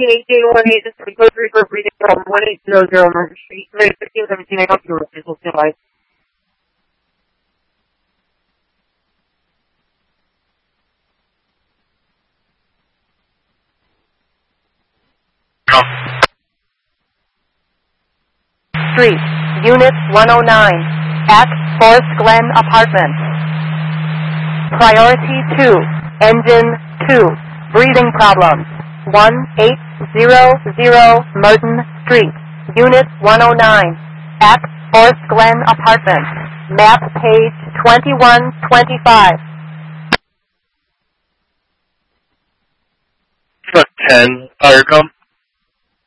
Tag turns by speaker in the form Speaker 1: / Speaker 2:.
Speaker 1: 8J18, this is the code for breathing from 1800 Murder Street. 1517, I help you with physical device.
Speaker 2: Street, Unit 109, at Forest Glen Apartment. Priority 2, Engine 2, breathing problems. 1800 Merton Street, Unit 109, at Forest Glen Apartment. Map page 2125.
Speaker 3: 10, fire come.